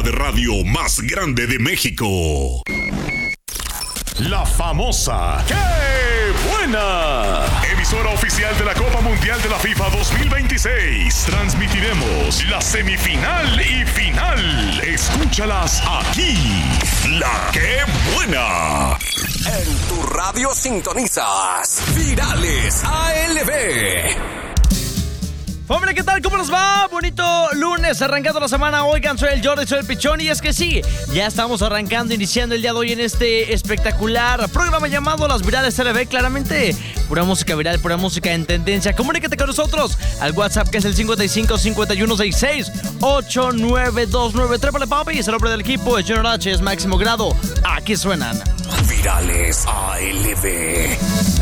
de radio más grande de México. La famosa ¡Qué buena! Emisora oficial de la Copa Mundial de la FIFA 2026. Transmitiremos la semifinal y final. Escúchalas aquí. La ¡Qué buena! En tu radio sintonizas Virales ALB. Hombre, ¿qué tal? ¿Cómo nos va? Bonito lunes, arrancando la semana. Oigan, soy el Jordi, soy el Pichón. Y es que sí, ya estamos arrancando, iniciando el día de hoy en este espectacular programa llamado Las Virales ALB. Claramente, pura música viral, pura música en tendencia. Comunícate con nosotros al WhatsApp, que es el 55 51 66 8929. Trépale, papi. Es el hombre del equipo, es Junior H, es Máximo Grado. Aquí suenan Virales ALB.